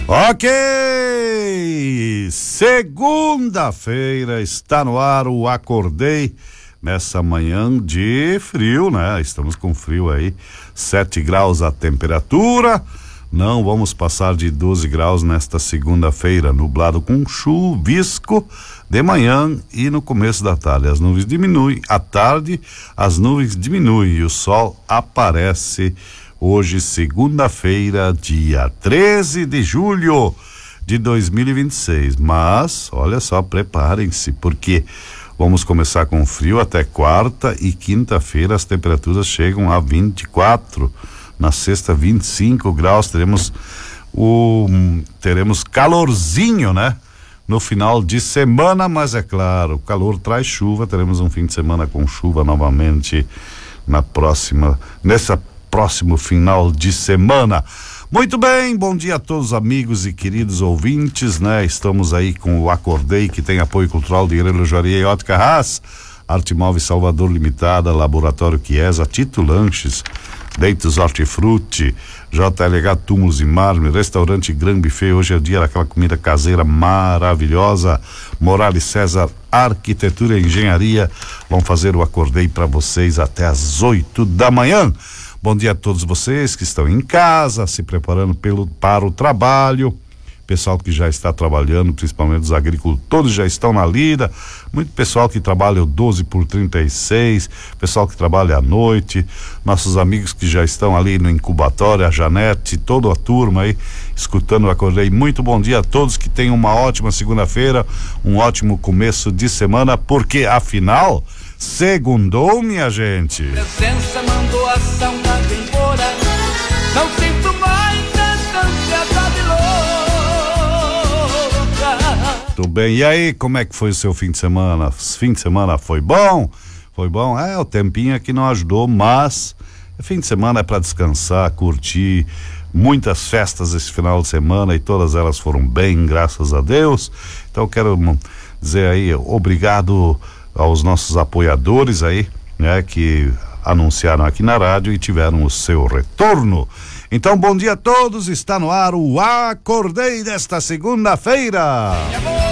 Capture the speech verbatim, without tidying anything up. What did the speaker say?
Ok, segunda-feira está no ar o Acordei nessa manhã de frio, né? Estamos com frio aí, sete graus a temperatura, não vamos passar de doze graus nesta segunda-feira, nublado com chuvisco de manhã e no começo da tarde. As nuvens diminuem, à tarde as nuvens diminuem e o sol aparece. Hoje, segunda-feira, dia treze de julho de dois mil e vinte e seis. Mas, olha só, preparem-se, porque vamos começar com frio até quarta e quinta-feira as temperaturas chegam a vinte e quatro. Na sexta, vinte e cinco graus. Teremos o teremos calorzinho, né? No final de semana, mas é claro, o calor traz chuva. Teremos um fim de semana com chuva novamente na próxima, nessa próximo final de semana. Muito bem, bom dia a todos os amigos e queridos ouvintes, né? Estamos aí com o Acordei, que tem apoio cultural de Relojaria e Ótica Haas, Arte Móveis Salvador Limitada, Laboratório Chiesa, Tito Lanches, Deitos Hortifruti, J L H Túmulos e Mármore, Restaurante Gran Buffet. Hoje é o dia daquela comida caseira maravilhosa. Morales César Arquitetura e Engenharia vão fazer o Acordei para vocês até às oito da manhã. Bom dia a todos vocês que estão em casa, se preparando pelo, para o trabalho, pessoal que já está trabalhando, principalmente os agricultores já estão na lida, muito pessoal que trabalha o doze por trinta e seis, pessoal que trabalha à noite, nossos amigos que já estão ali no incubatório, a Janete, toda a turma aí, escutando o Acordei. Muito bom dia a todos, que tenham uma ótima segunda-feira, um ótimo começo de semana, porque afinal, segundou, minha gente. Presença mandou a saudade embora. Não sinto mais essa ansiedade louca. Tudo bem, e aí, como é que foi o seu fim de semana? Fim de semana foi bom? Foi bom? É, o tempinho aqui não ajudou, mas fim de semana é para descansar, curtir. Muitas festas esse final de semana e todas elas foram bem, graças a Deus. Então quero dizer aí, obrigado aos nossos apoiadores aí, né, que anunciaram aqui na rádio e tiveram o seu retorno. Então, bom dia a todos, está no ar o Acordei desta segunda-feira.